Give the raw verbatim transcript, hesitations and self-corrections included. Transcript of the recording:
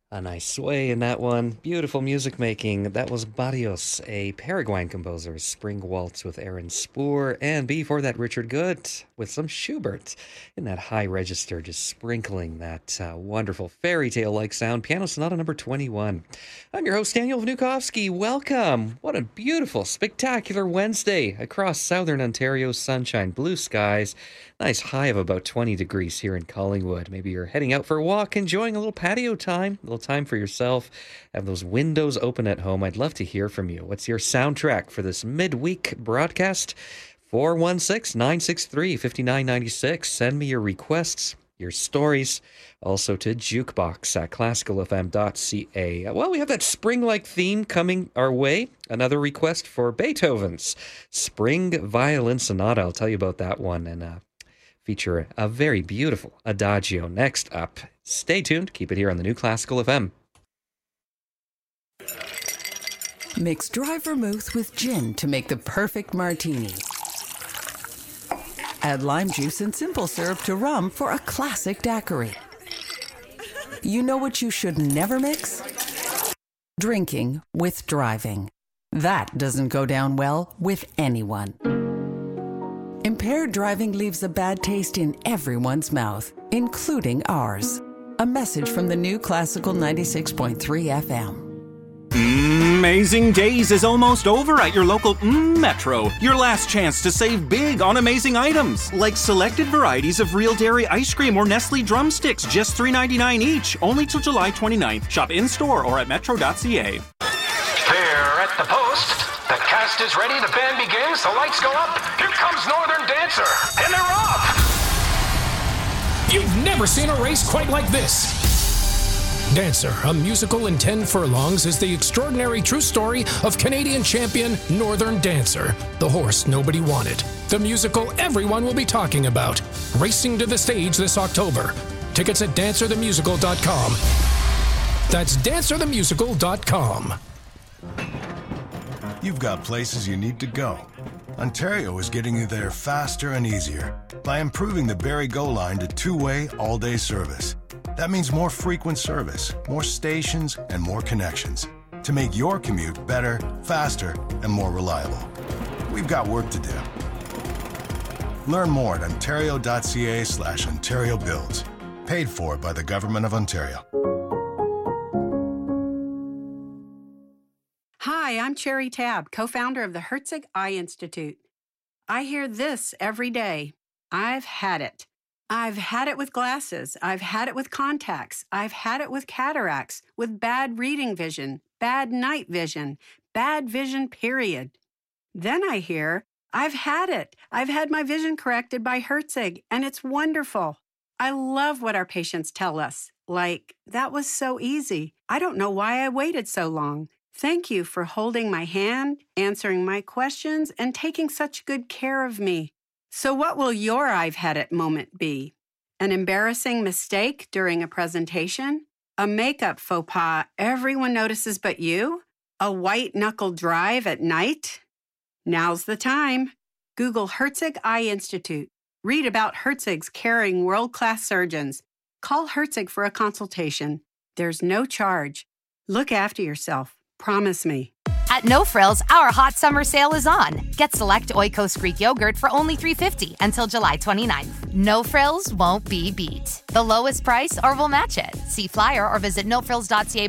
A nice sway in that one. Beautiful music making. That was Barrios, a Paraguayan composer. Spring Waltz with Aaron Spoor. And before that, Richard Good with some Schubert in that high register, just sprinkling that uh, wonderful fairy tale like sound. Piano Sonata number twenty-one. I'm your host, Daniel Vnukovsky. Welcome. What a beautiful, spectacular Wednesday across southern Ontario. Sunshine, blue skies. Nice high of about twenty degrees here in Collingwood. Maybe you're heading out for a walk, enjoying a little patio time, a little time for yourself. Have those windows open at home. I'd love to hear from you. What's your soundtrack for this midweek broadcast? four one six, nine six three, five nine nine six. Send me your requests, your stories, also to jukebox at classical f m dot c a. Well, we have that spring-like theme coming our way. Another request for Beethoven's Spring Violin Sonata. I'll tell you about that one and uh, feature a very beautiful adagio next up. Stay tuned. Keep it here on the New Classical F M. Mix dry vermouth with gin to make the perfect martini. Add lime juice and simple syrup to rum for a classic daiquiri. You know what you should never mix? Drinking with driving. That doesn't go down well with anyone. Impaired driving leaves a bad taste in everyone's mouth, including ours. A message from the New Classical ninety-six point three F M. Amazing Days is almost over at your local mm, Metro. Your last chance to save big on amazing items, like selected varieties of Real Dairy ice cream or Nestle drumsticks, just three ninety-nine each, only till July twenty-ninth. Shop in-store or at metro dot c a. They're at the post. The cast is ready. The band begins. The lights go up. Here comes Northern Dancer. And they're off. You've never seen a race quite like this. Dancer, a musical in ten furlongs, is the extraordinary true story of Canadian champion Northern Dancer, the horse nobody wanted. The musical everyone will be talking about. Racing to the stage this October. Tickets at dancer the musical dot com. That's dancer the musical dot com. You've got places you need to go. Ontario is getting you there faster and easier by improving the Barrie Go line to two-way, all-day service. That means more frequent service, more stations, and more connections to make your commute better, faster, and more reliable. We've got work to do. Learn more at ontario dot c a slash Ontario Builds. Paid for by the Government of Ontario. Hi, I'm Cherry Tab, co-founder of the Herzig Eye Institute. I hear this every day. I've had it. I've had it with glasses. I've had it with contacts. I've had it with cataracts, with bad reading vision, bad night vision, bad vision, period. Then I hear, I've had it. I've had my vision corrected by Herzig, and it's wonderful. I love what our patients tell us. Like, that was so easy. I don't know why I waited so long. Thank you for holding my hand, answering my questions, and taking such good care of me. So what will your I've had it moment be? An embarrassing mistake during a presentation? A makeup faux pas everyone notices but you? A white-knuckle drive at night? Now's the time. Google Herzig Eye Institute. Read about Herzig's caring world-class surgeons. Call Herzig for a consultation. There's no charge. Look after yourself. Promise me. At No Frills, our hot summer sale is on. Get select Oikos Greek yogurt for only three dollars and fifty cents until July twenty-ninth. No Frills won't be beat. The lowest price or we'll match it. See flyer or visit no frills dot c a